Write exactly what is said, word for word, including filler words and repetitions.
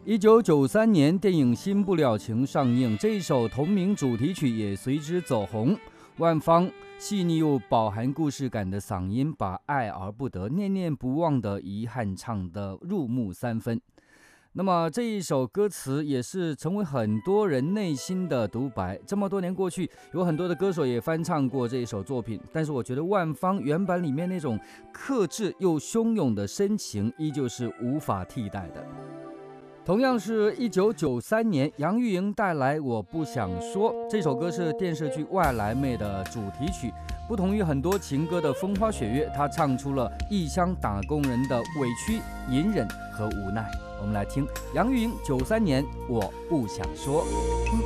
一九九三年，电影《新不了情》上映，这一首同名主题曲也随之走红。万芳细腻又饱含故事感的嗓音，把爱而不得、念念不忘的遗憾唱得入木三分。那么这一首歌词也是成为很多人内心的独白。这么多年过去，有很多的歌手也翻唱过这一首作品，但是我觉得万芳原版里面那种克制又汹涌的深情，依旧是无法替代的。同样是一九九三年，杨钰莹带来《我不想说》，这首歌是电视剧《外来妹》的主题曲。不同于很多情歌的风花雪月，她唱出了异乡打工人的委屈、隐忍和无奈。我们来听杨钰莹九三年《我不想说》。